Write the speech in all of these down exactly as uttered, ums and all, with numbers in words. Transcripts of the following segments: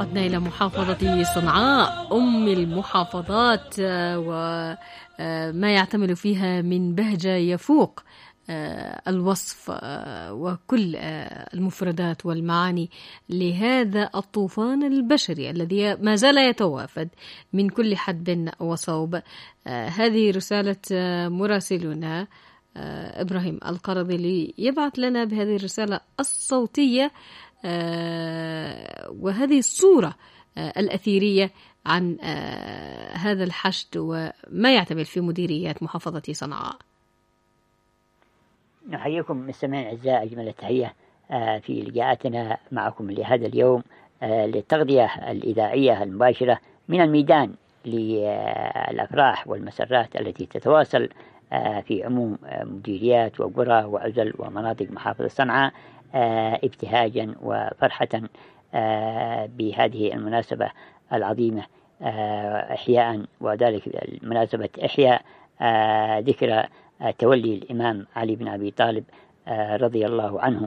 عدنا إلى محافظة صنعاء أم المحافظات وما يعتمل فيها من بهجة يفوق الوصف وكل المفردات والمعاني لهذا الطوفان البشري الذي ما زال يتوافد من كل حدب وصوب. هذه رسالة مراسلنا إبراهيم القرضي ليبعث لنا بهذه الرسالة الصوتية وهذه الصورة الأثيرية عن هذا الحشد وما يعتمل في مديريات محافظة صنعاء. نحييكم مستمعين الأعزاء أجمل التحية في لقاءاتنا معكم لهذا اليوم للتغذية الإذاعية المباشرة من الميدان للأفراح والمسرات التي تتواصل في عموم مديريات وقرى وعزل ومناطق محافظة صنعاء ابتهاجا وفرحة بهذه المناسبة العظيمة إحياء، وذلك مناسبة إحياء ذكرى تولي الإمام علي بن أبي طالب رضي الله عنه.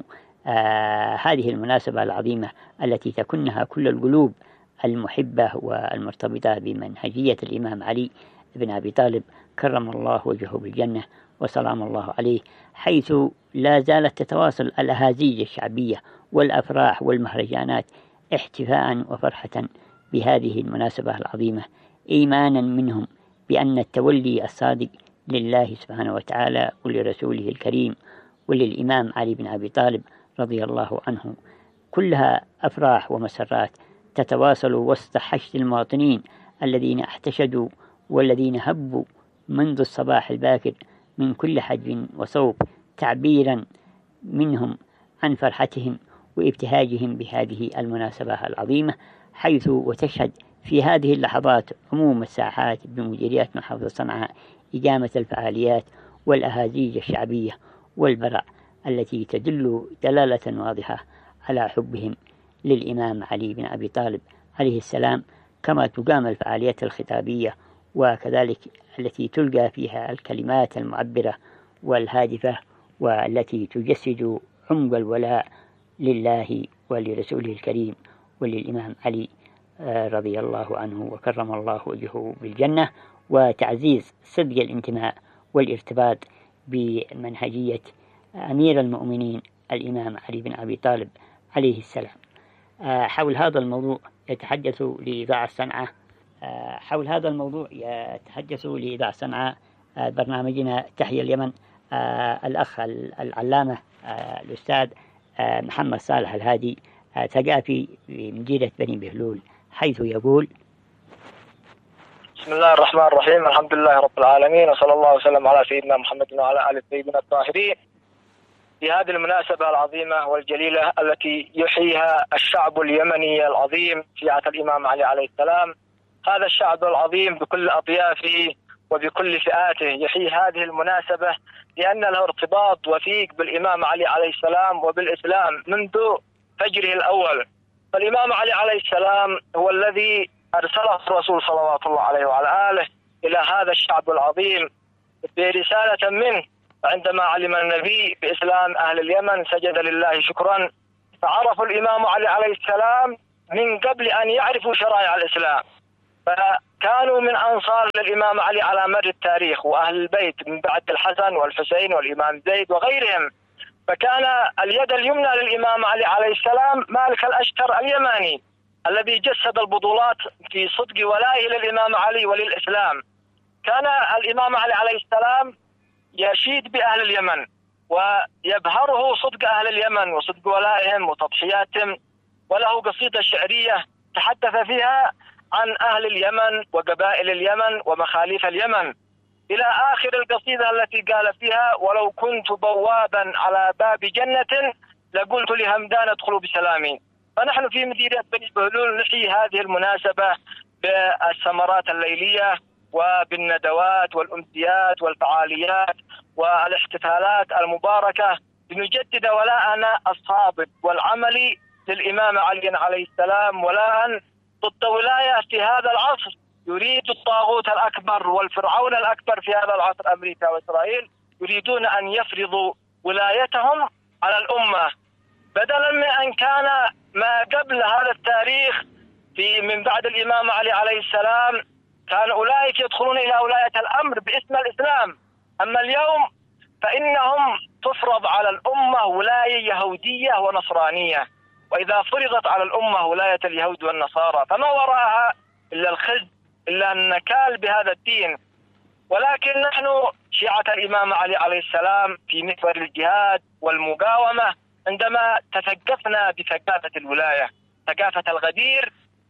هذه المناسبة العظيمة التي تكنها كل القلوب المحبة والمرتبطة بمنهجية الإمام علي بن أبي طالب كرم الله وجهه بالجنة وسلام الله عليه، حيث لا زالت تتواصل الأهازيج الشعبية والأفراح والمهرجانات احتفاء وفرحة بهذه المناسبة العظيمة، إيمانا منهم بأن التولي الصادق لله سبحانه وتعالى ولرسوله الكريم وللإمام علي بن أبي طالب رضي الله عنه كلها أفراح ومسرات تتواصل وسط حشد المواطنين الذين احتشدوا والذين هبوا منذ الصباح الباكر من كل حجب وصوب تعبيرا منهم عن فرحتهم وابتهاجهم بهذه المناسبة العظيمة، حيث وتشهد في هذه اللحظات عموم الساحات بمديريات محافظة صنعاء إقامة الفعاليات والأهازيج الشعبية والبرع التي تدل دلالة واضحة على حبهم للإمام علي بن أبي طالب عليه السلام، كما تقام الفعاليات الخطابية وكذلك التي تلقى فيها الكلمات المعبرة والهادفة والتي تجسد عمق الولاء لله ولرسوله الكريم وللإمام علي رضي الله عنه وكرم الله وجهه بالجنة، وتعزيز صدق الانتماء والارتباط بمنهجية أمير المؤمنين الإمام علي بن أبي طالب عليه السلام. حول هذا الموضوع يتحدث لإذاعة صنعاء حول هذا الموضوع يتحدث لإذاعة صنعاء برنامجنا تحيا اليمن الأخ العلامة الأستاذ محمد صالح الهادي ثقافي بمديرية بني بهلول، حيث يقول: بسم الله الرحمن الرحيم، الحمد لله رب العالمين، وصلى الله وسلم على سيدنا محمد وعلى آله الطيبين الطاهرين. في هذه المناسبة العظيمة والجليلة التي يحييها الشعب اليمني العظيم شيعة الإمام علي عليه السلام، هذا الشعب العظيم بكل أطيافه وبكل فئاته يحيي هذه المناسبة لأن له ارتباط وثيق بالإمام علي عليه السلام وبالإسلام منذ فجره الأول. فالإمام علي عليه السلام هو الذي أرسله الرسول صلوات الله عليه وعلى آله إلى هذا الشعب العظيم برسالة منه، عندما علم النبي بإسلام أهل اليمن سجد لله شكرا، فعرفوا الإمام علي عليه السلام من قبل أن يعرفوا شرائع الإسلام، فكانوا من أنصار للإمام علي على مر التاريخ وأهل البيت من بعد الحسن والحسين والإمام زيد وغيرهم. فكان اليد اليمنى للإمام علي عليه السلام مالك الأشتر اليماني الذي جسد البطولات في صدق ولائه للإمام علي وللإسلام. كان الإمام علي عليه السلام يشيد بأهل اليمن ويبهره صدق أهل اليمن وصدق ولائهم وتضحياتهم، وله قصيدة شعرية تحدث فيها عن أهل اليمن وقبائل اليمن ومخاليف اليمن إلى آخر القصيدة التي قال فيها: ولو كنت بوابا على باب جنة لقلت لهمدان ادخلوا بسلامي. فنحن في مديرية بني بهلول نحيي هذه المناسبة بالسمرات الليلية وبالندوات والأمسيات والفعاليات والاحتفالات المباركة لنجدد ولاءنا الصادق والعملي للإمام علي عليه السلام، ولاء ضد ولاية في هذا العصر يريد الطاغوت الأكبر والفرعون الأكبر في هذا العصر أمريكا وإسرائيل، يريدون أن يفرضوا ولايتهم على الأمة، بدلا من أن كان ما قبل هذا التاريخ في من بعد الإمام علي عليه السلام كان أولئك يدخلون إلى ولاية الأمر باسم الإسلام، أما اليوم فإنهم تفرض على الأمة ولاية يهودية ونصرانية، وإذا فرضت على الأمة ولاية اليهود والنصارى فما وراءها إلا الخزي، إلا النكال بهذا الدين. ولكن نحن شيعة الإمام علي عليه السلام في محور الجهاد والمقاومة عندما تثقفنا بثقافة الولاية، ثقافة الغدير،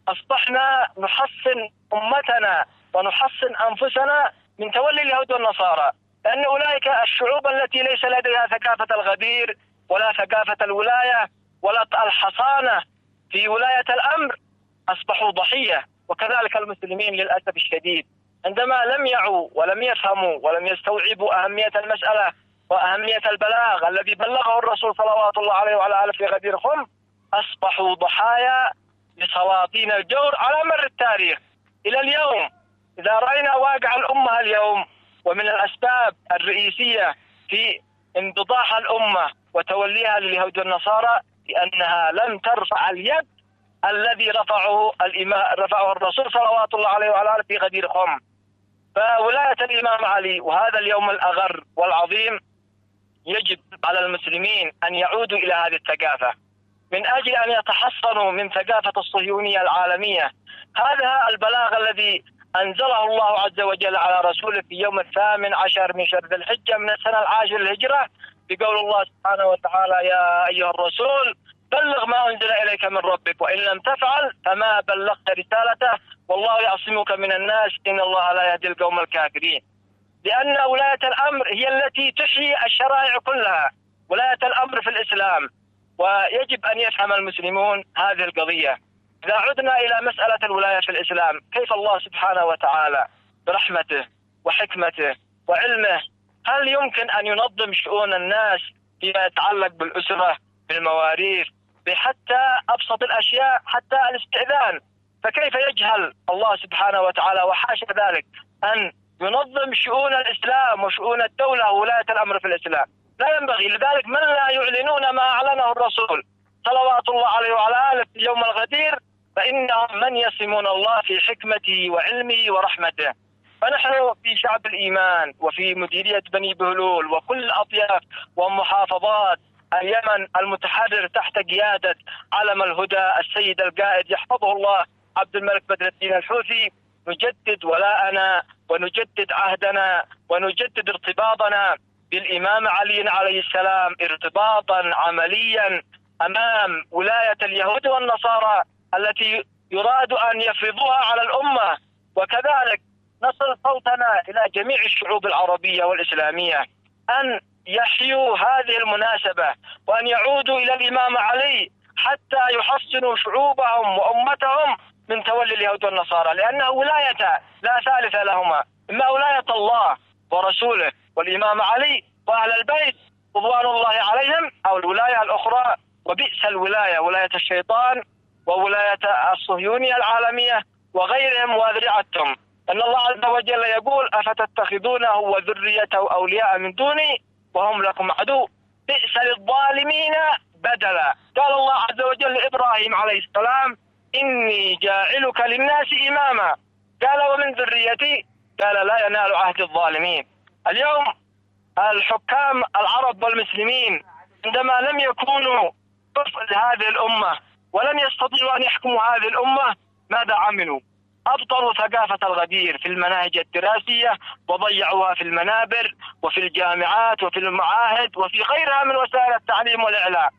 أصبحنا نحصن أمتنا ونحصن أنفسنا من تولي اليهود والنصارى، لأن أولئك الشعوب التي ليس لديها ثقافة الغدير ولا ثقافة الولاية ولا الحصانة في ولاية الأمر أصبحوا ضحية، وكذلك المسلمين للأسف الشديد عندما لم يعوا ولم يفهموا ولم يستوعبوا أهمية المسألة وأهمية البلاغ الذي بلغه الرسول صلوات الله عليه وعلى آله في غدير خم، أصبحوا ضحايا لسلاطين الجور على مر التاريخ إلى اليوم. إذا رأينا واقع الأمة اليوم، ومن الأسباب الرئيسية في انبضاح الأمة وتوليها لليهود والنصارى لأنها لم ترفع اليد الذي رفعه الإمام رفعه الرسول صلوات الله عليه وعلى آله في غدير خم. فولاية الإمام علي وهذا اليوم الأغر والعظيم يجب على المسلمين أن يعودوا إلى هذه الثقافة من أجل أن يتحصنوا من ثقافة الصهيونية العالمية. هذا البلاغ الذي أنزله الله عز وجل على رسوله في يوم الثامن عشر من شهر ذي الحجة من السنة العاشرة للهجرة بقول الله سبحانه وتعالى: يا أيها الرسول بلغ ما أنزل إليك من ربك وإن لم تفعل فما بلغت رسالته والله يعصمك من الناس إن الله لا يهدي القوم الكافرين. لأن ولاية الأمر هي التي تحيي الشرائع كلها، ولاية الأمر في الإسلام، ويجب أن يفهم المسلمون هذه القضية. إذا عدنا إلى مسألة الولاية في الإسلام، كيف الله سبحانه وتعالى برحمته وحكمته وعلمه هل يمكن أن ينظم شؤون الناس فيما يتعلق بالأسرة، بالمواريث، بحتى أبسط الأشياء، حتى الاستئذان؟ فكيف يجهل الله سبحانه وتعالى وحاشا ذلك أن ينظم شؤون الإسلام وشؤون الدولة وولاية الأمر في الإسلام؟ لا ينبغي. لذلك من لا يعلنون ما أعلنه الرسول صلوات الله عليه وعلى آله في يوم الغدير فإنهم من يصمون الله في حكمته وعلمه ورحمته. فنحن في شعب الإيمان وفي مديرية بني بهلول وكل أطياف ومحافظات اليمن المتحرر تحت قيادة علم الهدى السيد القائد يحفظه الله عبد الملك بدر الدين الحوثي نجدد ولاءنا ونجدد عهدنا ونجدد ارتباطنا بالإمام علي عليه السلام ارتباطا عمليا أمام ولاية اليهود والنصارى التي يراد أن يفرضوها على الأمة. وكذلك نصل صوتنا إلى جميع الشعوب العربية والإسلامية أن يحيوا هذه المناسبة وأن يعودوا إلى الإمام علي حتى يحصنوا شعوبهم وأمتهم من تولي اليهود والنصارى، لأنه ولاية لا ثالث لهما، إما ولاية الله ورسوله والإمام علي وأهل البيت رضوان الله عليهم، أو الولاية الأخرى وبئس الولاية ولاية الشيطان وولاية الصهيونية العالمية وغيرهم وذريعتهم. أن الله عز وجل يقول: أفتتخذونه وذريته أولياء من دوني وهم لكم عدو بئس للظالمين بدلا. قال الله عز وجل لإبراهيم عليه السلام: إني جاعلك للناس إماما، قال: ومن ذريتي؟ قال: لا ينال عهد الظالمين. اليوم الحكام العرب والمسلمين عندما لم يكونوا كفء لهذه الأمة ولم يستطيعوا أن يحكموا هذه الأمة ماذا عملوا؟ أبطلوا ثقافة الغدير في المناهج الدراسية وضيعوها في المنابر وفي الجامعات وفي المعاهد وفي غيرها من وسائل التعليم والإعلام.